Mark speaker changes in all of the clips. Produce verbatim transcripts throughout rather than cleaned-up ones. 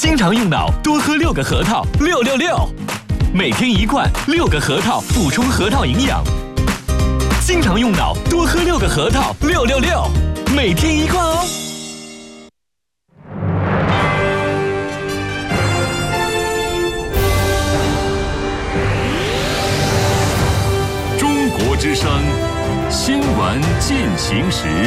Speaker 1: 经常用脑，多喝六个核桃，六六六。每天一罐，六个核桃，补充核桃营养。经常用脑，多喝六个核桃，六六六。每天一罐哦。
Speaker 2: 中国之声，新闻进行时。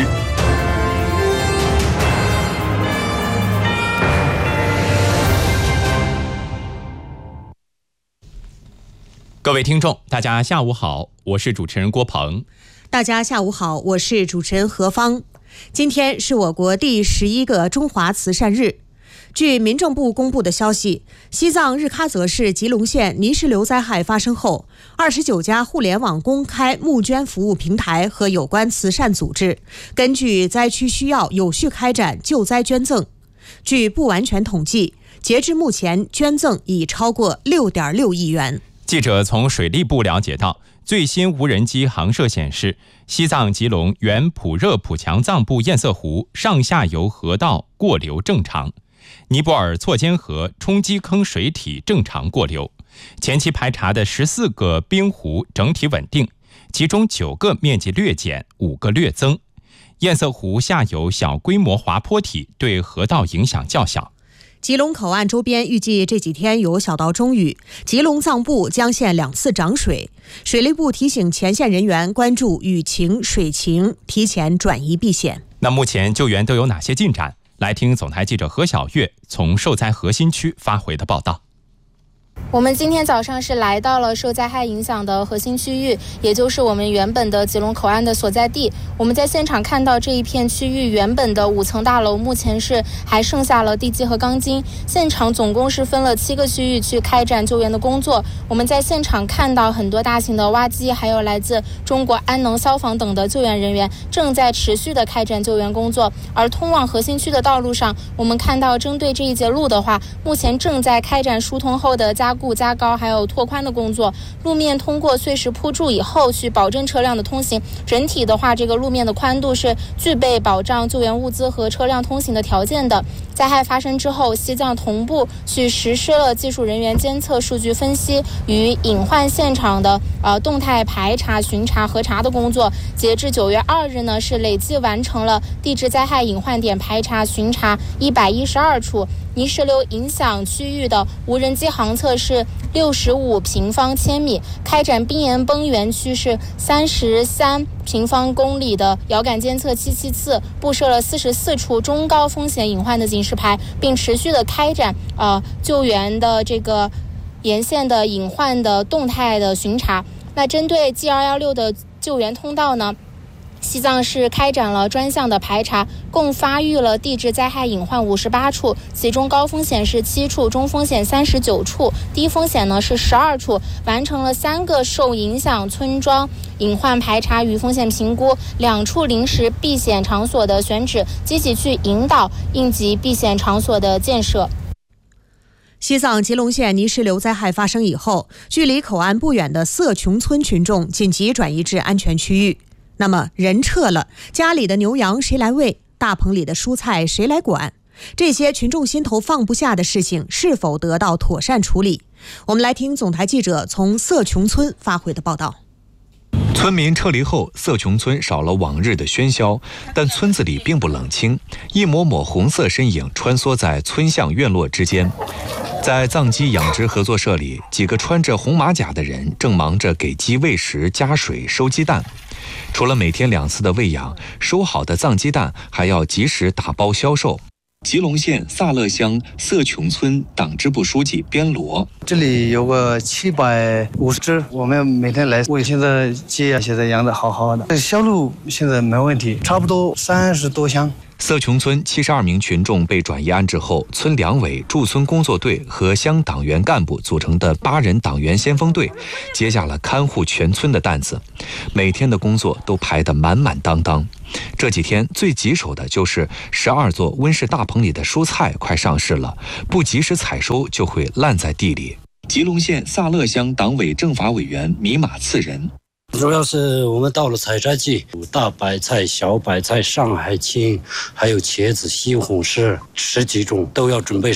Speaker 3: 各位听众，大家下午好，我是主持人郭鹏。
Speaker 4: 大家下午好，我是主持人何芳。今天是我国第十一个中华慈善日。据民政部公布的消息，西藏日喀则市吉隆县泥石流灾害发生后，二十九家互联网公开募捐服务平台和有关慈善组织根据灾区需要有序开展救灾捐赠。据不完全统计，截至目前捐赠已超过 六点六亿元。
Speaker 3: 记者从水利部了解到，最新无人机航摄显示，西藏吉隆原普热普强藏部堰塞湖上下游河道过流正常，尼泊尔错尖河冲积坑水体正常过流，前期排查的十四个冰湖整体稳定，其中九个面积略减，五个略增。堰塞湖下游小规模滑坡体对河道影响较小。
Speaker 4: 吉隆口岸周边预计这几天有小到中雨，吉隆藏部将县两次涨水。水利部提醒前线人员关注雨情、水情，提前转移避险。
Speaker 3: 那目前救援都有哪些进展？来听总台记者何小月从受灾核心区发回的报道。
Speaker 5: 我们今天早上是来到了受灾害影响的核心区域，也就是我们原本的吉隆口岸的所在地。我们在现场看到这一片区域原本的五层大楼目前是还剩下了地基和钢筋，现场总共是分了七个区域去开展救援的工作。我们在现场看到很多大型的挖机，还有来自中国安能消防等的救援人员正在持续的开展救援工作。而通往核心区的道路上，我们看到针对这一节路的话，目前正在开展疏通后的加固加高还有拓宽的工作，路面通过碎石铺筑以后去保证车辆的通行。整体的话，这个路面的宽度是具备保障救援物资和车辆通行的条件的。灾害发生之后，西藏同步去实施了技术人员监测、数据分析与隐患现场的呃动态排查、巡查、核查的工作。截至九月二日呢，是累计完成了地质灾害隐患点排查、巡查一百一十二处。泥石流影响区域的无人机航测是六十五平方千米，开展冰岩崩园区是三十三平方公里的遥感监测七七次，布设了四十四处中高风险隐患的警示牌，并持续的开展呃救援的这个沿线的隐患的动态的巡查。那针对 G 二一六的救援通道呢，西藏市开展了专项的排查，共发育了地质灾害隐患五十八处，其中高风险是七处，中风险三十九处，低风险呢是十二处，完成了三个受影响村庄隐患排查与风险评估，两处临时避险场所的选址，积极去引导应急避险场所的建设。
Speaker 4: 西藏吉隆县泥石流灾害发生以后，距离口岸不远的色琼村群众紧急转移至安全区域。那么人撤了，家里的牛羊谁来喂？大棚里的蔬菜谁来管？这些群众心头放不下的事情是否得到妥善处理？我们来听总台记者从色琼村发回的报道。
Speaker 6: 村民撤离后，色琼村少了往日的喧嚣，但村子里并不冷清，一抹抹红色身影穿梭在村巷院落之间。在藏鸡养殖合作社里，几个穿着红马甲的人正忙着给鸡喂食、加水、收鸡蛋。除了每天两次的喂养，收好的藏鸡蛋还要及时打包销售。吉隆县萨勒乡色琼村党支部书记边罗，
Speaker 7: 这里有个七百五十只，我们每天来喂。现在鸡啊，现在养得好好的，销路现在没问题，差不多三十多箱。
Speaker 6: 色琼村七十二名群众被转移安置后，村两委、驻村工作队和乡党员干部组成的八人党员先锋队，接下了看护全村的担子，每天的工作都排得满满当当。这几天最棘手的就是十二座温室大棚里的蔬菜快上市了，不及时采收就会烂在地里。吉隆县萨勒乡党委政法委员米马次仁。
Speaker 8: 主要是我们到了采摘季，大白菜、小白菜、上海青，还有茄子、西红柿，十几种都要准备上市。不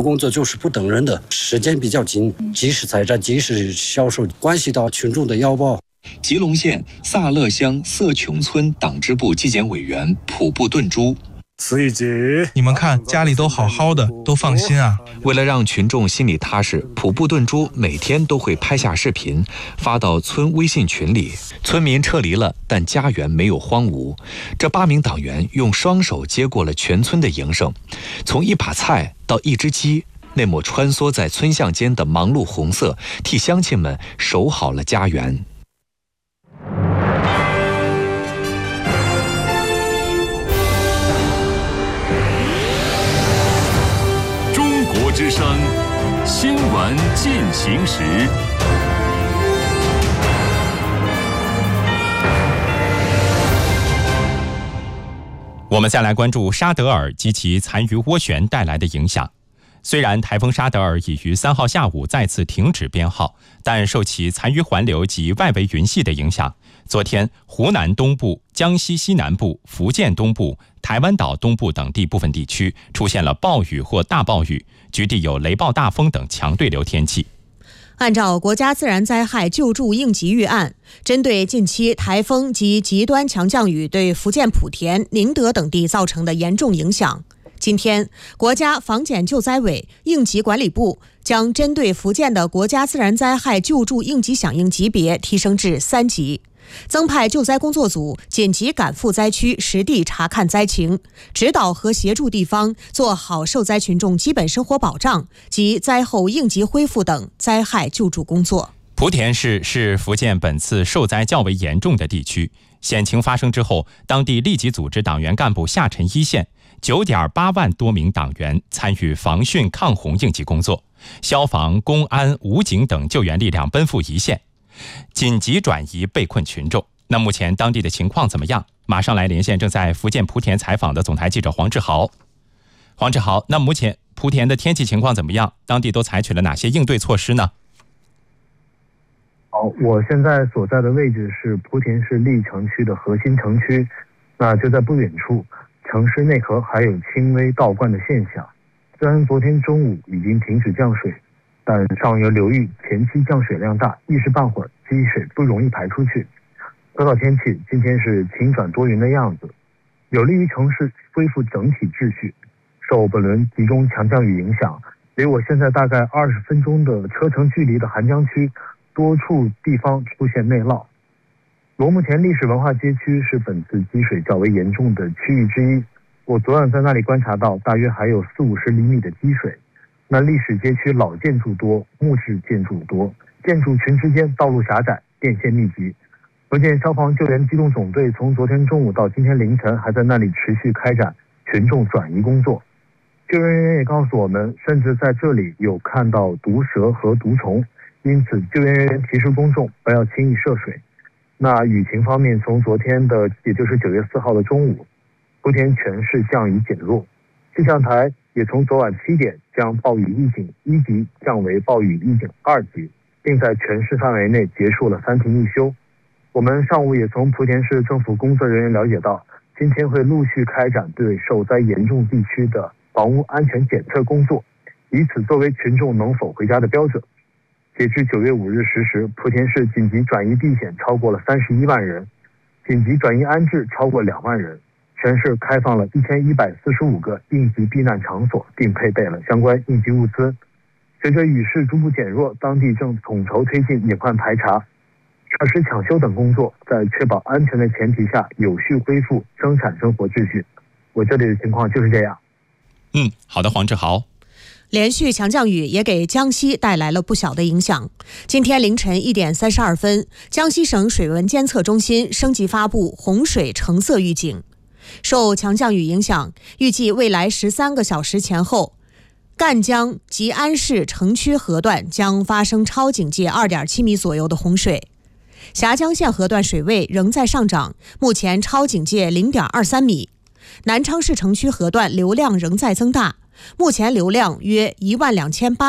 Speaker 8: 工作就是不等人的，时间比较紧，及时采摘，及时销售，关系到群众的腰包。
Speaker 6: 吉隆县萨勒乡色琼村党支部纪检委员普布顿珠。
Speaker 9: 你们看，家里都好好的，都放心啊。
Speaker 6: 为了让群众心里踏实，普布顿珠每天都会拍下视频发到村微信群里。村民撤离了，但家园没有荒芜。这八名党员用双手接过了全村的营生，从一把菜到一只鸡，那抹穿梭在村巷间的忙碌红色，替乡亲们守好了家园。
Speaker 2: 之声新闻进行时，
Speaker 3: 我们再来关注沙德尔及其残余涡旋带来的影响。虽然台风沙德尔已于三号下午再次停止编号，但受其残余环流及外围云系的影响，昨天湖南东部、江西西南部、福建东部、台湾岛东部等地部分地区出现了暴雨或大暴雨，局地有雷暴大风等强对流天气。
Speaker 4: 按照国家自然灾害救助应急预案，针对近期台风及极端强降雨对福建莆田、宁德等地造成的严重影响，今天，国家防检救灾委应急管理部将针对福建的国家自然灾害救助应急响应级别提升至三级，增派救灾工作组紧急赶赴灾区实地查看灾情，指导和协助地方做好受灾群众基本生活保障及灾后应急恢复等灾害救助工作。
Speaker 3: 莆田市是福建本次受灾较为严重的地区，险情发生之后，当地立即组织党员干部下沉一线，九点八万多名党员参与防汛抗洪应急工作，消防、公安、武警等救援力量奔赴一线，紧急转移被困群众。那目前当地的情况怎么样？马上来连线正在福建莆田采访的总台记者黄志豪。黄志豪，那目前莆田的天气情况怎么样？当地都采取了哪些应对措施呢？
Speaker 10: 好，我现在所在的位置是莆田市历城区的核心城区，那就在不远处，城市内河还有轻微倒灌的现象。虽然昨天中午已经停止降水，但上游流域前期降水量大，一时半会儿积水不容易排出去。说到天气，今天是晴转多云的样子，有利于城市恢复整体秩序。受本轮集中强降雨影响，离我现在大概二十分钟的车程距离的邗江区，多处地方出现内涝。罗木田历史文化街区是本次积水较为严重的区域之一，我昨晚在那里观察到大约还有四五十厘米的积水。那历史街区老建筑多，木质建筑多，建筑群之间道路狭窄，电线密集。福建消防救援机动总队从昨天中午到今天凌晨还在那里持续开展群众转移工作。救援人员也告诉我们，甚至在这里有看到毒蛇和毒虫，因此救援人员提示公众不要轻易涉水。那雨情方面，从昨天的也就是九月四号的中午，莆田全市降雨减弱，气象台也从昨晚七点将暴雨预警一级降为暴雨预警二级，并在全市范围内结束了三停一休。我们上午也从莆田市政府工作人员了解到，今天会陆续开展对受灾严重地区的房屋安全检测工作，以此作为群众能否回家的标准。截至九月五日十时，莆田市紧急转移避险超过了三十一万人，紧急转移安置超过两万人。全市开放了一千一百四十五个应急避难场所，并配备了相关应急物资。随着雨势逐步减弱，当地正统筹推进隐患排查、设施抢修等工作，在确保安全的前提下，有序恢复生产生活秩序。我这里的情况就是这样。
Speaker 3: 嗯，好的，黄志豪。
Speaker 4: 连续强降雨也给江西带来了不小的影响。今天凌晨一点三十二分，江西省水文监测中心升级发布洪水橙色预警。受强降雨影响，预计未来十三个小时前后，赣江吉安市城区河段将发生超警戒二点七米左右的洪水。峡江县河段水位仍在上涨，目前超警戒零点二三米。南昌市城区河段流量仍在增大，目前流量约一万两千八。